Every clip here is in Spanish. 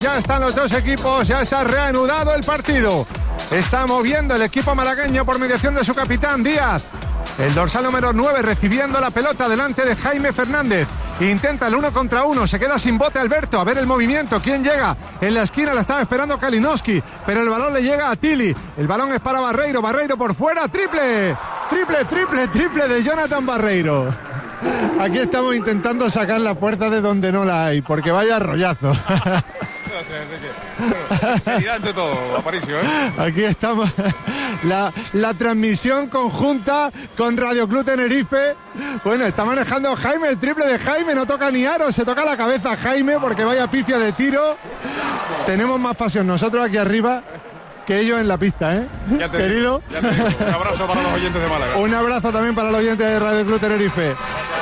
Ya están los dos equipos, ya está reanudado el partido. Está moviendo el equipo malagueño por mediación de su capitán Díaz. El dorsal número 9 recibiendo la pelota delante de Jaime Fernández. Intenta el 1 contra 1, se queda sin bote Alberto. A ver el movimiento, ¿quién llega? En la esquina la estaba esperando Kalinowski, pero el balón le llega a Tilly. El balón es para Barreiro, Barreiro por fuera, triple de Jonathan Barreiro. Aquí estamos intentando sacar la puerta de donde no la hay, porque vaya rollazo. Ante todo, Aparicio, Aquí estamos. La transmisión conjunta con Radio Club Tenerife. Bueno, está manejando Jaime, el triple de Jaime. No toca ni aro, se toca la cabeza Jaime porque vaya pifia de tiro. Tenemos más pasión nosotros aquí arriba que ellos en la pista, querido. Un abrazo para los oyentes de Málaga. Un abrazo también para los oyentes de Radio Club Tenerife.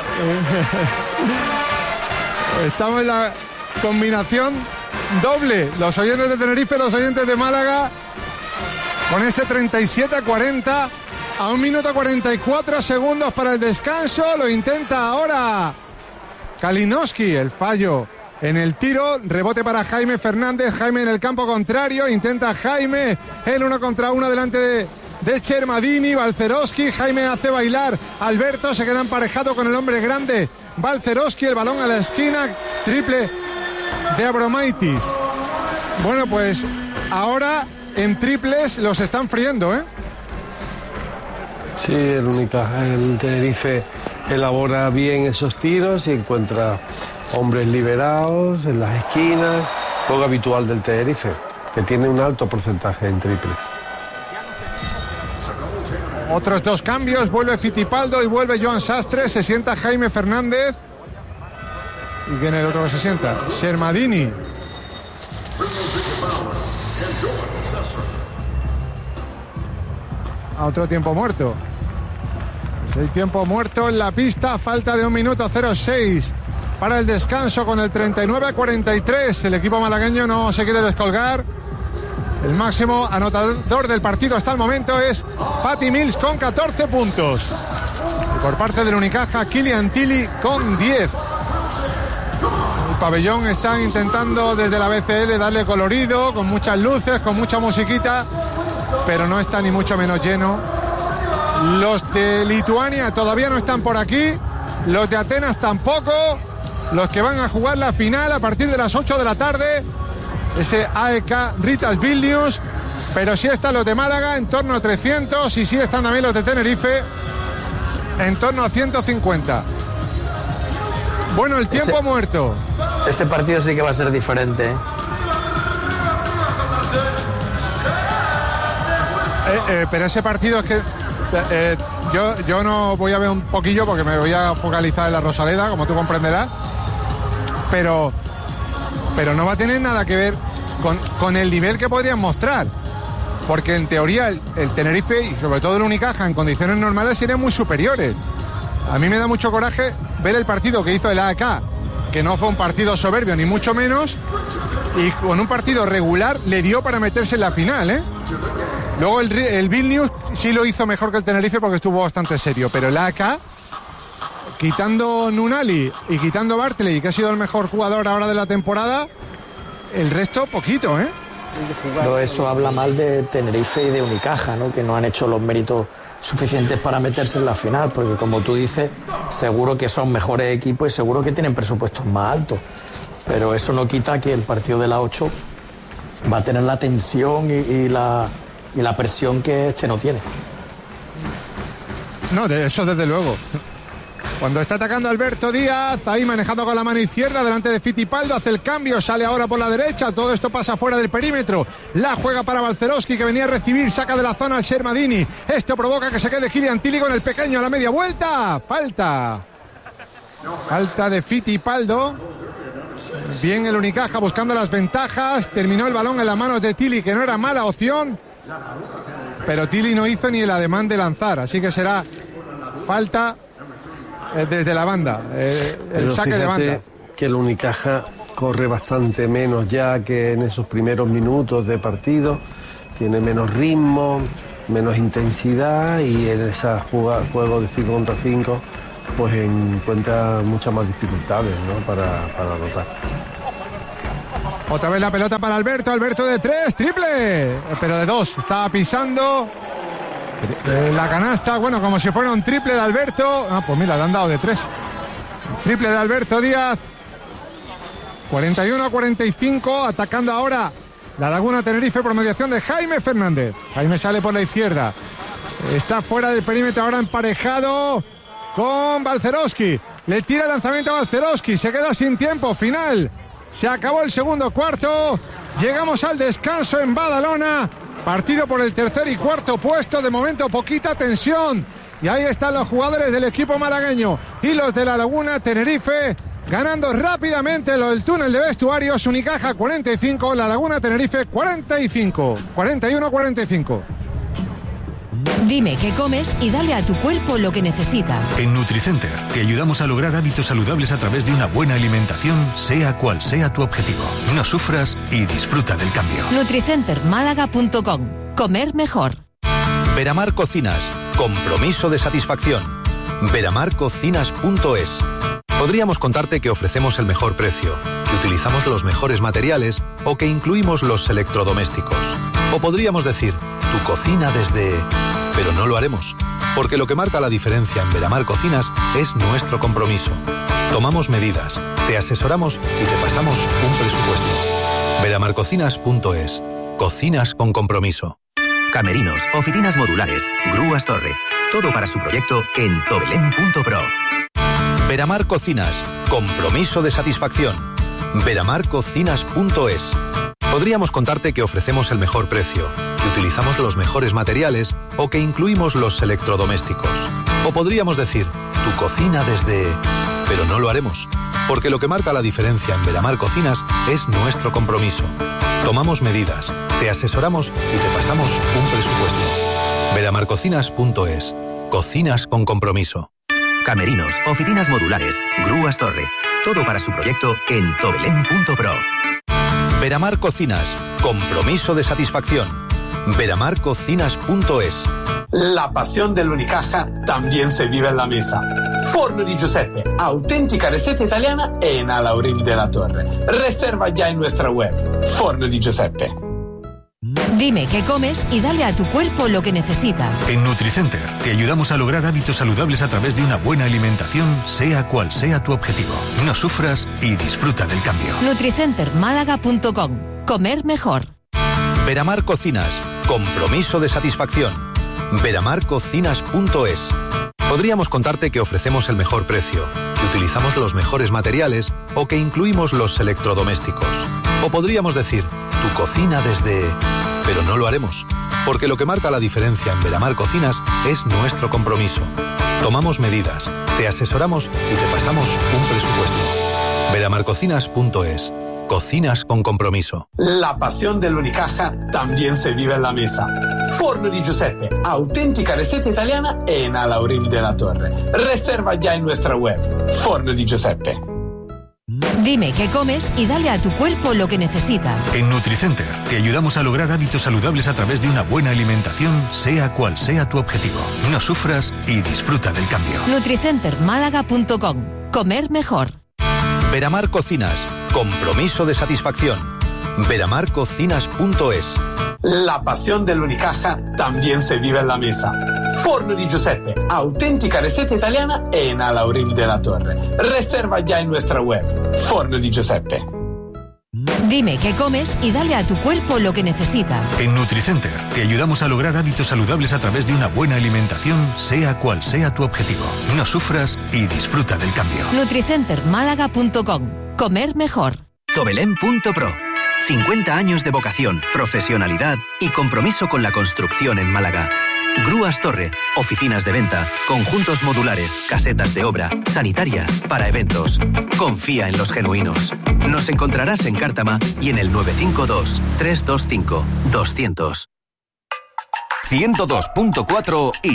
Estamos en la combinación doble, los oyentes de Tenerife, los oyentes de Málaga, con este 37-40 a 1 minuto 44 segundos para el descanso. Lo intenta ahora Kalinowski, el fallo en el tiro, rebote para Jaime Fernández. Jaime en el campo contrario, intenta Jaime el 1 contra 1 delante de Chermadini. Balcerowski, Jaime hace bailar Alberto, se queda emparejado con el hombre grande Balcerowski, el balón a la esquina, triple de Abromaitis. Bueno, pues ahora en triples los están friendo, Sí, el Tenerife elabora bien esos tiros y encuentra hombres liberados en las esquinas, juego habitual del Tenerife, que tiene un alto porcentaje en triples. Otros dos cambios, vuelve Fittipaldo y vuelve Joan Sastre, se sienta Jaime Fernández. ¿Y quién es el otro que se sienta? Chermadini. A otro tiempo muerto. Es el tiempo muerto en la pista, falta de 1 minuto 06 para el descanso con el 39-43. El equipo malagueño no se quiere descolgar. El máximo anotador del partido hasta el momento es Patty Mills con 14 puntos. Y por parte del Unicaja, Kylian Tilly con 10. El pabellón está intentando desde la BCL darle colorido, con muchas luces, con mucha musiquita, pero no está ni mucho menos lleno. Los de Lituania todavía no están por aquí, los de Atenas tampoco, los que van a jugar la final a partir de las 8 de la tarde, ese AEK Ritas Vilnius, pero sí están los de Málaga en torno a 300 y sí están también los de Tenerife en torno a 150. Bueno, el tiempo muerto. Ese partido sí que va a ser diferente, pero ese partido es que yo no voy a ver un poquillo porque me voy a focalizar en la Rosaleda, como tú comprenderás, pero no va a tener nada que ver con el nivel que podrían mostrar, porque en teoría el Tenerife y sobre todo el Unicaja en condiciones normales serían muy superiores. A mí me da mucho coraje ver el partido que hizo el AEK, que no fue un partido soberbio ni mucho menos, y con un partido regular le dio para meterse en la final, Luego el Vilnius sí lo hizo mejor que el Tenerife porque estuvo bastante serio, pero el AEK, quitando Nunali y quitando Bartley, que ha sido el mejor jugador ahora de la temporada, el resto poquito, Pero eso habla mal de Tenerife y de Unicaja, ¿no? Que no han hecho los méritos suficientes para meterse en la final, porque como tú dices, seguro que son mejores equipos y seguro que tienen presupuestos más altos, pero eso no quita que el partido de la 8 va a tener la tensión y la presión que este no tiene. No, de eso desde luego. Cuando está atacando Alberto Díaz, ahí manejando con la mano izquierda delante de Fittipaldo, hace el cambio, sale ahora por la derecha, todo esto pasa fuera del perímetro, la juega para Balcerowski que venía a recibir, saca de la zona al Chermadini, esto provoca que se quede Kylian Tilly con el pequeño a la media vuelta, falta de Fittipaldo. Bien el Unicaja buscando las ventajas, terminó el balón en las manos de Tilly, que no era mala opción, pero Tilly no hizo ni el ademán de lanzar, así que será falta desde la banda, el saque de banda. Que el Unicaja corre bastante menos ya que en esos primeros minutos de partido, tiene menos ritmo, menos intensidad y en esa juego de 5 contra 5 pues encuentra muchas más dificultades, ¿no? para anotar. Otra vez la pelota para Alberto de 3, triple, pero de 2, estaba pisando la canasta, bueno, como si fuera un triple de Alberto. Pues mira, le han dado de 3. Triple de Alberto Díaz. 41-45, atacando ahora la Laguna Tenerife por mediación de Jaime Fernández. Jaime sale por la izquierda. Está fuera del perímetro ahora emparejado con Balcerowski. Le tira el lanzamiento a Balcerowski. Se queda sin tiempo. Final. Se acabó el segundo cuarto. Llegamos al descanso en Badalona. Partido por el tercer y cuarto puesto. De momento poquita tensión. Y ahí están los jugadores del equipo malagueño y los de la Laguna Tenerife ganando rápidamente lo del túnel de vestuarios. Unicaja 45, la Laguna Tenerife 45. 41-45. Dime qué comes y dale a tu cuerpo lo que necesita. En Nutricenter te ayudamos a lograr hábitos saludables a través de una buena alimentación, sea cual sea tu objetivo. No sufras y disfruta del cambio. Nutricentermálaga.com. Comer mejor. Veramar Cocinas. Compromiso de satisfacción. Veramarcocinas.es. Podríamos contarte que ofrecemos el mejor precio, que utilizamos los mejores materiales o que incluimos los electrodomésticos. O podríamos decir, tu cocina desde... Pero no lo haremos, porque lo que marca la diferencia en Veramar Cocinas es nuestro compromiso. Tomamos medidas, te asesoramos y te pasamos un presupuesto. Veramarcocinas.es. Cocinas con compromiso. Camerinos, oficinas modulares, grúas torre. Todo para su proyecto en tobelén.pro. Veramar Cocinas. Compromiso de satisfacción. Veramarcocinas.es. Podríamos contarte que ofrecemos el mejor precio, que utilizamos los mejores materiales o que incluimos los electrodomésticos. O podríamos decir, tu cocina desde... Pero no lo haremos, porque lo que marca la diferencia en Veramar Cocinas es nuestro compromiso. Tomamos medidas, te asesoramos y te pasamos un presupuesto. Veramarcocinas.es. Cocinas con compromiso. Camerinos, oficinas modulares, grúas torre. Todo para su proyecto en tobelén.pro. Veramar Cocinas. Compromiso de satisfacción. Veramarcocinas.es. La pasión del Unicaja también se vive en la mesa. Forno di Giuseppe, auténtica receta italiana en Alaurín de la Torre. Reserva ya en nuestra web. Forno di Giuseppe. Dime qué comes y dale a tu cuerpo lo que necesita. En Nutricenter te ayudamos a lograr hábitos saludables a través de una buena alimentación, sea cual sea tu objetivo. No sufras y disfruta del cambio. Nutricentermálaga.com. Comer mejor. Veramar Cocinas. Compromiso de satisfacción. Veramarcocinas.es. Podríamos contarte que ofrecemos el mejor precio, que utilizamos los mejores materiales o que incluimos los electrodomésticos. O podríamos decir, tu cocina desde... Pero no lo haremos, porque lo que marca la diferencia en Veramar Cocinas es nuestro compromiso. Tomamos medidas, te asesoramos y te pasamos un presupuesto. Veramarcocinas.es. Cocinas con compromiso. La pasión del Unicaja también se vive en la mesa. Forno di Giuseppe, auténtica receta italiana en Alaurín de la Torre. Reserva ya en nuestra web. Forno di Giuseppe. Dime qué comes y dale a tu cuerpo lo que necesita. En Nutricenter te ayudamos a lograr hábitos saludables a través de una buena alimentación, sea cual sea tu objetivo. No sufras y disfruta del cambio. Nutricentermálaga.com. Comer mejor. Veramar Cocinas. Compromiso de satisfacción. Veramarcocinas.es. La pasión del Unicaja también se vive en la mesa. Forno di Giuseppe, auténtica receta italiana en Alaurín de la Torre. Reserva ya en nuestra web. Forno di Giuseppe. Dime qué comes y dale a tu cuerpo lo que necesita. En Nutricenter te ayudamos a lograr hábitos saludables a través de una buena alimentación, sea cual sea tu objetivo. No sufras y disfruta del cambio. Nutricentermálaga.com. Comer mejor. Tobelén.pro. 50 años de vocación, profesionalidad y compromiso con la construcción en Málaga. Grúas Torre, oficinas de venta, conjuntos modulares, casetas de obra, sanitarias, para eventos. Confía en los genuinos. Nos encontrarás en Cártama y en el 952-325-200. 102.4 y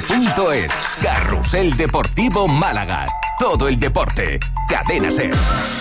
sermálaga.es. Carrusel Deportivo Málaga. Todo el deporte. Cadena Ser.